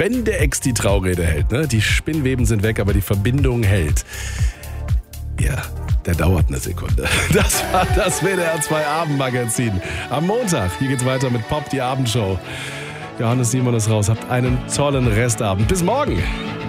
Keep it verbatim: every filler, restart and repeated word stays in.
Wenn der Ex die Traurede hält, ne? Die Spinnweben sind weg, aber die Verbindung hält. Ja, der dauert eine Sekunde. Das war das W D R zwei Abendmagazin. Am Montag, hier geht's weiter mit Pop, die Abendshow. Johannes Simon ist raus. Habt einen tollen Restabend. Bis morgen.